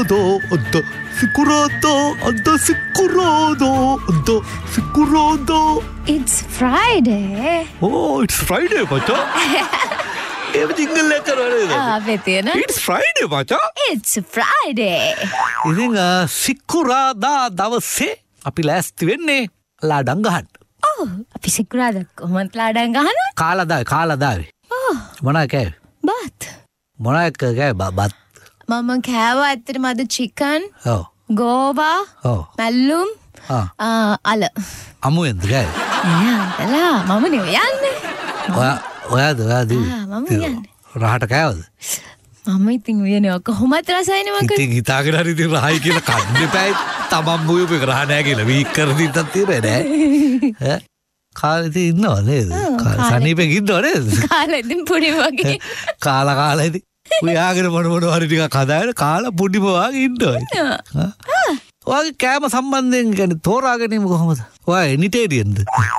It's Friday. Oh, it's Friday, bacha. Everything like that. It's Friday, bacha. It's Friday. ඉතින් සිකුරාදා දවසේ අපි ලෑස්ති වෙන්නේ ලාඩම් ගහන්න. Oh, අපි සිකුරාදා කොහොමද ලාඩම් ගහනවා? කාලදාවේ. Oh, මොනවා කෑවේ? බත්. මොනවා කෑවේ? බත්. මම කෑවා ඇත්තටම අද chicken, ඔව්. ගෝවා, මැල්ලුම්, අල. අමුවෙන්ද කෑවේ? නෑ, මම නෙවෙයි යන්නේ. ඔයාද මම යන්නේ. රහට කෑවද? මම ඉතින් උයනේ කොහොමද රසයිනේ මක. ඉතින් හිතාගෙන හරි ඉතින් රහයි කියලා කන්න එපා. තමන් මුයුප එක රහ නෑ කියලා වීක් කර දින්නත් තියෙන්නේ නෑ. ඈ කාලේ ඉතින් ඉන්නව නේද? සනීපෙක ඉන්නව නේද? කාලේ ඉතින් පුඩි වගේ. කාලා ඉතින් උයාගෙන මොන හරි ටිකක් හදාගෙන කාලා පුඩිම වගේ ඉන්නවා. ඔයාගේ කෑම සම්බන්ධයෙන් කියන්නේ තෝරා ගැනීම කොහොමද? ඔයා එනිටේරියන්ද?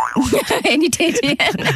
එනිටේරියන්.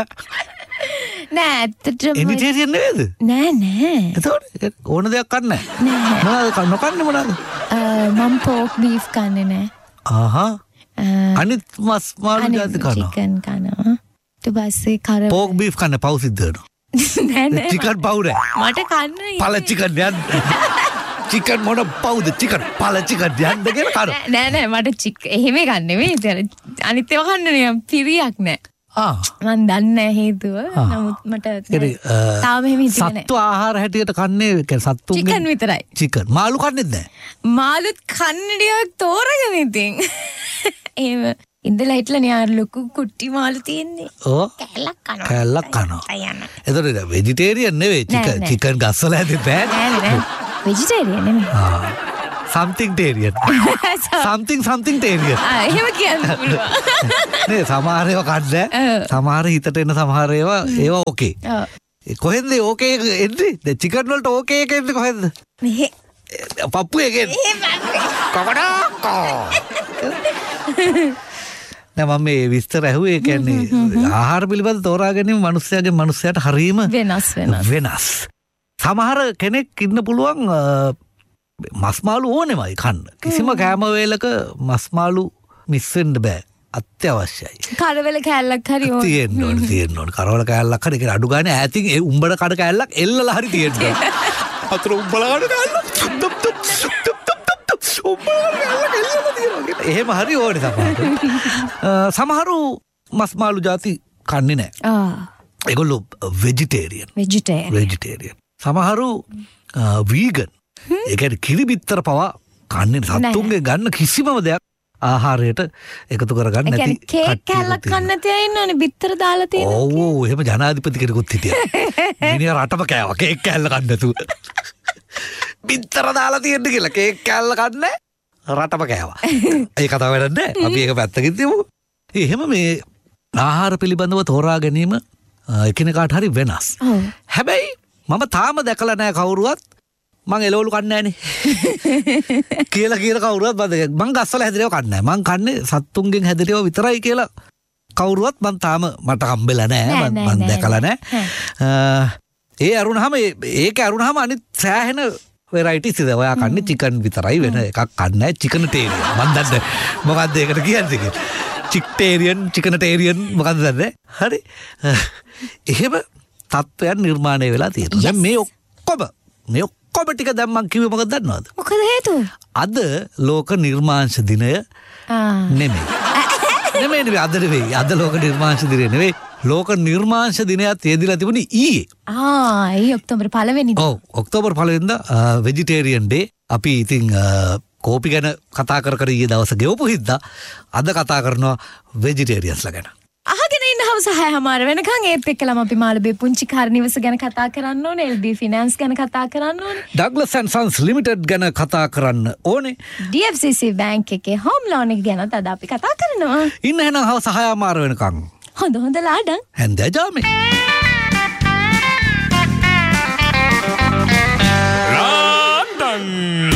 නෑ ඇත්තටම එනිටේරියන් නෙවෙයිද? නෑ. එතකොට ඕන දෙයක් කන්නේ නෑ. මොනවද නොකන්නේ මොනවද? මම pork beef කන්නේ නෑ. ආහා. අනිත් මස් මාළු ජාති කනවා. chicken කනවා. ඊට පස්සේ කර pork beef කන්නේ පව් සිද්ධ වෙනවා. නෑ. chicken පව් නෑ. මට කන්න පළ chicken යන්න. chicken මොන පව්ද chicken පළ chicken යන්න කියලා කනවා. නෑ මට එහෙම ගන්න නෙමෙයි. අනිත් ඒවා කන්න නිකන් පිරියක් නෑ. මන් දන්නේ හේතුව. නමුත් මට තාම එහෙම හිතෙන්නේ නෑ. සත්තු ආහාර හැටියට කන්නේ සත්තුන්ගේ chicken විතරයි. chicken මාළු කන්නේත් නෑ. මාළුත් කන්නේ ටිකක් තෝරගෙන ඉතින්. එහෙම ඉඳලා හිටලා නේ ලොකු කුට්ටි මාළු තියෙන්නේ. ඔව්. කැලක් කනවා. එතකොට වෙජිටේරියන් නෙවෙයි chicken ගස්සලා ඇති බෑ. නෑ. වෙජිටේරියන් නෙමෙයි. something tarian. something tarian. එහෙම කියන්න පුළුවන්. නේ සමහර ඒවා කන්නේ. සමහර හිතට එන සමහර ඒවා ඕකේ. කොහෙන්ද ඕකේ එන්නේ? දැන් chicken වලට ඕකේ එක එන්නේ කොහෙන්ද? මෙහෙ. පප්පු එකෙන්. කොකඩා. නෑ මම මේ විස්තර ඇහුවේ කියන්නේ ආහාර පිළිබඳ තෝරා ගැනීම මිනිස්සයාට හරීම වෙනස්. සමහර කෙනෙක් ඉන්න පුළුවන් මස් මාළු ඕනෙමයි කන්න. කිසිම කෑම වේලක මස් මාළු මිස් වෙන්න බෑ. අත්‍යවශ්‍යයි. කරවල කෑල්ලක් හරි ඕන. තියෙන්න ඕන. කරවල කෑල්ලක් හරි ඒක අඩු ගානේ ඈතින් ඒ උඹට කඩ කෑල්ලක් එල්ලලා හරි තියෙන්න ඕන. අතර උඹලා කඩ කෑල්ලක්. එහෙම හරි ඕනේ තමයි. සමහරු මස් මාළු ಜಾති කන්නේ නැහැ. ඒගොල්ලෝ වෙජිටේරියන්. සමහරු වීගන්. ඒ කියන්නේ කිරි බිත්තර පවා කන්නේ සත්තුන්ගේ ගන්න කිසිම දෙයක් ආහාරයට එකතු කරගන්න නැති. කේක් කෑල්ලක් කන්න නැති අය ඉන්නවනේ බිත්තර දාලා තියෙන. ඔව් එහෙම ජනාධිපති කෙනෙකුත් හිටියා. මිනිහා රටම කෑවා කේක් කෑල්ල කන්න නැතුව. බිත්තර දාලා තියෙන්න කියලා කේක් කෑල්ල කන්නේ රටම කෑවා. ඒ කතාව වැඩක් නෑ. අපි ඒක පැත්තකින් තියමු. එහෙම මේ ආහාර පිළිබඳව තෝරා ගැනීම එකිනෙකාට හරි වෙනස්. හැබැයි මම තාම දැකලා නෑ කවුරුවත් මං එළවලු කන්නේ නෑනේ. කියලා කවුරුවත් මං ගස්වල හැදෙනව කන්නේ නෑ. මං කන්නේ සත්තුන්ගෙන් හැදෙනව විතරයි කියලා කවුරුවත් මං තාම මට හම්බෙලා නෑ. මං දැකලා නෑ. ඒ අරුණාම අනිත් සෑහෙන වෙරයිටිස් ඉද. ඔයා කන්නේ chicken විතරයි වෙන එකක් කන්නේ නෑ. chicken tarian. මං දන්නේ මොකද්ද ඒකට කියන්නේ කියලා. chicken tarian මොකද්ද දන්නේ? හරි. එහෙම තත්ත්වයන් නිර්මාණය වෙලා තියෙනවා. දැන් මේ ඔක්කොම ටික දැන් මං කිව්වේ මොකද දන්නවද? මොකද හේතුව? අද ලෝක නිර්මාංශ දිනය නෙමෙයි. අද ලෝක නිර්මාංශ දිනය නෙවෙයි. ලෝක නිර්මාංශ දිනයත් යෙදිලා තිබුණේ ඊයේ. ඊයේ ඔක්තෝබර් 1 වෙනිදා. ඔව් ඔක්තෝබර් 1 වෙනිදා වෙජිටේරියන් ඩේ. අපි ඉතින් කෝපි ගැන කතා කර ඊයේ දවස ගෙවපු හින්දා අද කතා කරනවා වෙජිටේරියන්ස්ලා ගැන. අහගෙන ඉන්න හවස 6:00 වෙනකන් ඒත් එක්කලම අපි මාළඹේ පුංචි කාර්නිවස ගැන කතා කරන්න ඕනේ. LB ෆිනෑන්ස් ගැන කතා කරන්න ඕනේ. ඩග්ලස් ඇන්ඩ් සන්ස් ලිමිටඩ් ගැන කතා කරන්න ඕනේ. DFCC බැංක් එකේ හෝම් ලෝන් එක ගැනත් අද අපි කතා කරනවා. ඉන්න එහෙනම් හවස 6:00 වෙනකන්. හොඳ ලාඩම්. හැන්දෑ ජාමේ. ලාඩම්